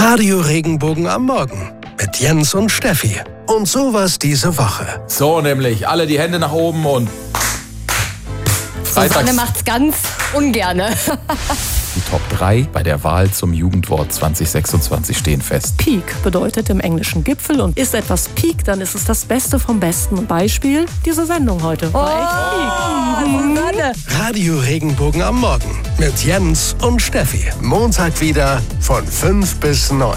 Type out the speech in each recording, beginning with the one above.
Radio Regenbogen am Morgen mit Jens und Steffi. Und sowas diese Woche. So nämlich, alle die Hände nach oben und Susanne macht's ganz ungerne. Die Top 3 bei der Wahl zum Jugendwort 2026 stehen fest. Peak bedeutet im Englischen Gipfel und ist etwas Peak, dann ist es das Beste vom Besten. Beispiel, diese Sendung heute. War echt Peak. Radio Regenbogen am Morgen mit Jens und Steffi. Montag wieder von 5 bis 9.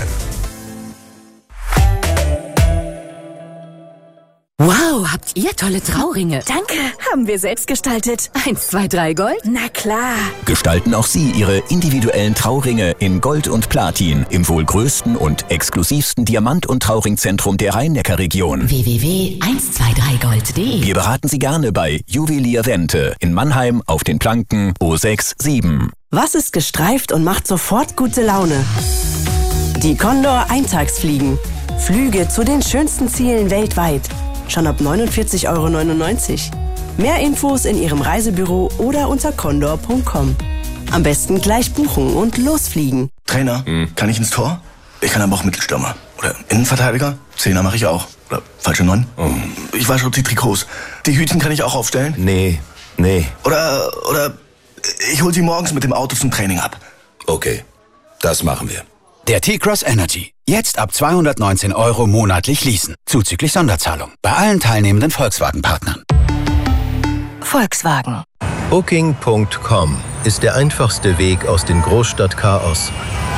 Wow, habt ihr tolle Trauringe. Danke, haben wir selbst gestaltet. 1, 2, 3 Gold? Na klar. Gestalten auch Sie Ihre individuellen Trauringe in Gold und Platin im wohl größten und exklusivsten Diamant- und Trauringzentrum der Rhein-Neckar-Region. www.123gold.de. Wir beraten Sie gerne bei Juwelier Wente in Mannheim auf den Planken O67. Was ist gestreift und macht sofort gute Laune? Die Condor Eintagsfliegen. Flüge zu den schönsten Zielen weltweit. Schon ab 49,99 €. Mehr Infos in Ihrem Reisebüro oder unter condor.com. Am besten gleich buchen und losfliegen. Trainer, kann ich ins Tor? Ich kann aber auch Mittelstürmer. Oder Innenverteidiger? Zehner mache ich auch. Oder falsche 9? Ich wasche die Trikots. Die Hütchen kann ich auch aufstellen? Nee. Oder ich hol sie morgens mit dem Auto zum Training ab. Okay, das machen wir. Der T-Cross Energy. Jetzt ab 219 € monatlich leasen. Zuzüglich Sonderzahlung. Bei allen teilnehmenden Volkswagen-Partnern. Volkswagen. Booking.com ist der einfachste Weg aus dem Großstadtchaos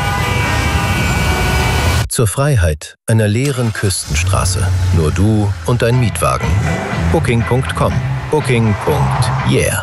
zur Freiheit einer leeren Küstenstraße. Nur du und dein Mietwagen. Booking.com. Booking.yeah.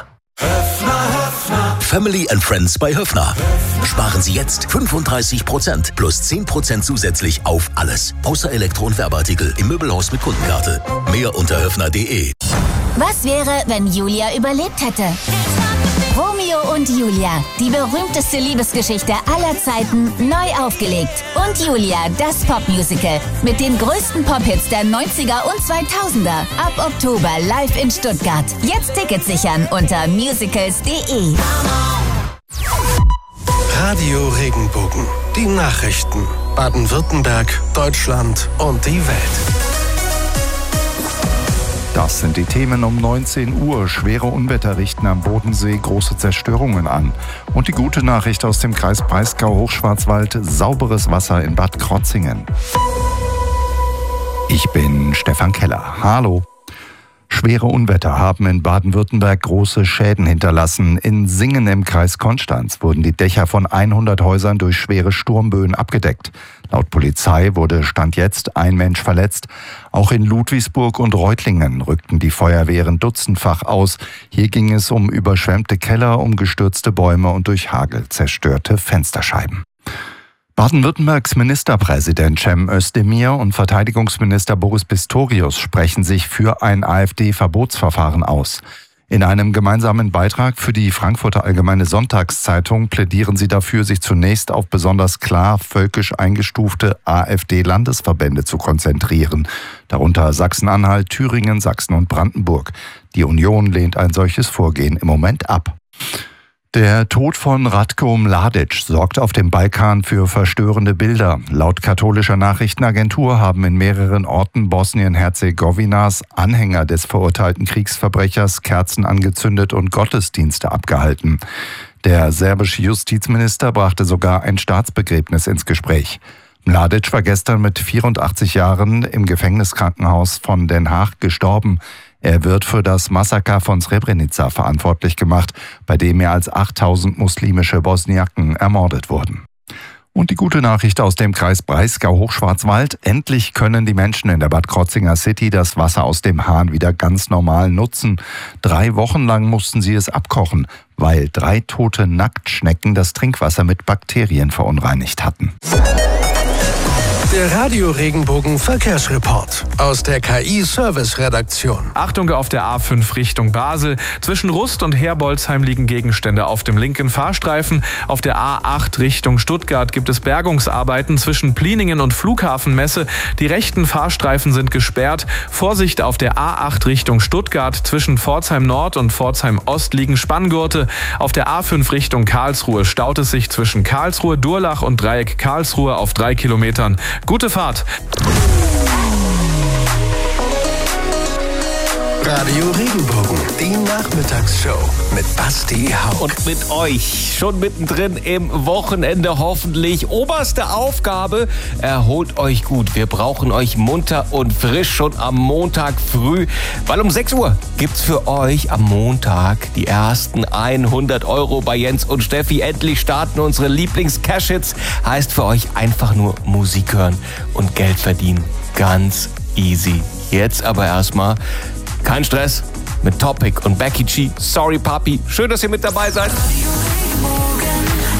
Family and Friends bei Höffner. Sparen Sie jetzt 35% plus 10% zusätzlich auf alles. Außer Elektro- und Werbeartikel im Möbelhaus mit Kundenkarte. Mehr unter höffner.de. Was wäre, wenn Julia überlebt hätte? Romeo und Julia, die berühmteste Liebesgeschichte aller Zeiten, neu aufgelegt. Und Julia, das Popmusical mit den größten Pop-Hits der 90er und 2000er. Ab Oktober live in Stuttgart. Jetzt Tickets sichern unter musicals.de. Radio Regenbogen. Die Nachrichten. Baden-Württemberg, Deutschland und die Welt. Das sind die Themen um 19 Uhr. Schwere Unwetter richten am Bodensee große Zerstörungen an. Und die gute Nachricht aus dem Kreis Breisgau-Hochschwarzwald: sauberes Wasser in Bad Krotzingen. Ich bin Stefan Keller. Hallo. Schwere Unwetter haben in Baden-Württemberg große Schäden hinterlassen. In Singen im Kreis Konstanz wurden die Dächer von 100 Häusern durch schwere Sturmböen abgedeckt. Laut Polizei wurde Stand jetzt ein Mensch verletzt. Auch in Ludwigsburg und Reutlingen rückten die Feuerwehren dutzendfach aus. Hier ging es um überschwemmte Keller, um gestürzte Bäume und durch Hagel zerstörte Fensterscheiben. Baden-Württembergs Ministerpräsident Cem Özdemir und Verteidigungsminister Boris Pistorius sprechen sich für ein AfD-Verbotsverfahren aus. In einem gemeinsamen Beitrag für die Frankfurter Allgemeine Sonntagszeitung plädieren sie dafür, sich zunächst auf besonders klar völkisch eingestufte AfD-Landesverbände zu konzentrieren, darunter Sachsen-Anhalt, Thüringen, Sachsen und Brandenburg. Die Union lehnt ein solches Vorgehen im Moment ab. Der Tod von Ratko Mladic sorgt auf dem Balkan für verstörende Bilder. Laut katholischer Nachrichtenagentur haben in mehreren Orten Bosnien-Herzegowinas Anhänger des verurteilten Kriegsverbrechers Kerzen angezündet und Gottesdienste abgehalten. Der serbische Justizminister brachte sogar ein Staatsbegräbnis ins Gespräch. Mladic war gestern mit 84 Jahren im Gefängniskrankenhaus von Den Haag gestorben. Er wird für das Massaker von Srebrenica verantwortlich gemacht, bei dem mehr als 8000 muslimische Bosniaken ermordet wurden. Und die gute Nachricht aus dem Kreis Breisgau-Hochschwarzwald: endlich können die Menschen in der Bad Krotzinger City das Wasser aus dem Hahn wieder ganz normal nutzen. 3 Wochen lang mussten sie es abkochen, weil 3 tote Nacktschnecken das Trinkwasser mit Bakterien verunreinigt hatten. Der Radio-Regenbogen Verkehrsreport aus der KI-Service-Redaktion. Achtung auf der A5 Richtung Basel. Zwischen Rust und Herbolzheim liegen Gegenstände auf dem linken Fahrstreifen. Auf der A8 Richtung Stuttgart gibt es Bergungsarbeiten zwischen Pliningen und Flughafenmesse. Die rechten Fahrstreifen sind gesperrt. Vorsicht auf der A8 Richtung Stuttgart. Zwischen Pforzheim Nord und Pforzheim Ost liegen Spanngurte. Auf der A5 Richtung Karlsruhe staut es sich zwischen Karlsruhe, Durlach und Dreieck Karlsruhe auf 3 Kilometern. Gute Fahrt. Radio Regenbogen, die Nachmittagsshow mit Basti Hauck. Und mit euch, schon mittendrin im Wochenende hoffentlich. Oberste Aufgabe, erholt euch gut. Wir brauchen euch munter und frisch schon am Montag früh, weil um 6 Uhr gibt's für euch am Montag die ersten 100 € bei Jens und Steffi. Endlich starten unsere Lieblings-Cash-Hits. Heißt für euch einfach nur Musik hören und Geld verdienen. Ganz easy. Jetzt aber erstmal kein Stress mit Topic und Becky G. Sorry Papi. Schön, dass ihr mit dabei seid.